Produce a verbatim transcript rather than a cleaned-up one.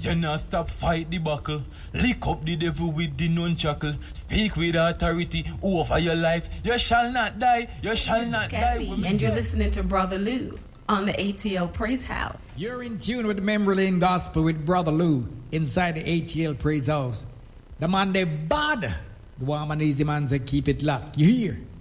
You not stop fight the buckle. Lick up the devil with the nunchuckle. Speak with authority over your life. You shall not die. You shall not Cassie, die. And you're listening to Brother Lou on the A T L Praise House. You're in tune with the Memory Lane Gospel with Brother Lou inside the A T L Praise House. The man they bad. The woman easy man say keep it locked. You hear?